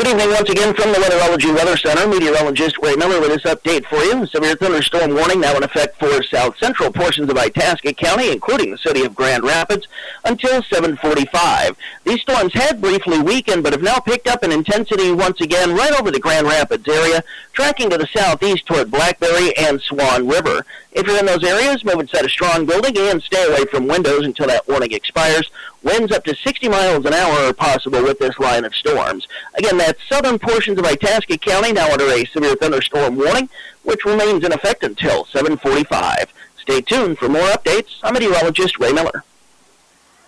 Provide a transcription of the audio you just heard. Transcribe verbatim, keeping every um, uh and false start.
evening once again from the Weatherology Weather Center. Meteorologist Ray Miller with this update for you. Severe thunderstorm warning now in effect for south central portions of Itasca County, including the city of Grand Rapids, until seven forty-five. These storms had briefly weakened, but have now picked up in intensity once again right over the Grand Rapids area, tracking to the southeast toward Blackberry and Swan River. If you're in those areas, move inside a strong building and stay away from windows until that warning expires. Winds up to sixty miles an hour are possible with this line of storms. Again, that's southern portions of Itasca County now under a severe thunderstorm warning, which remains in effect until seven forty-five. Stay tuned for more updates. I'm meteorologist Ray Miller.